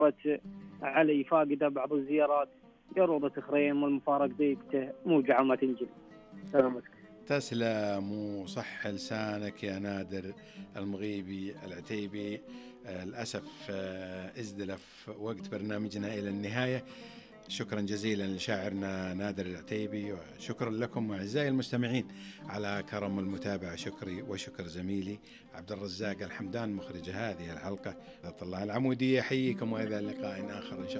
علي فاقدة بعض الزيارات، يا روضة خريم والمفارق ديكته موجعة ما تنجلي. سلامتك. تسلم وصح لسانك يا نادر المغيبي العتيبي. للأسف ازدلف وقت برنامجنا إلى النهاية. شكرا جزيلا لشاعرنا نادر العتيبي، وشكرا لكم أعزائي المستمعين على كرم المتابعة. شكري وشكر زميلي عبد الرزاق الحمدان مخرج هذه الحلقة. الله العمودية يحييكم، وإلى لقاء آخر إن شاء الله.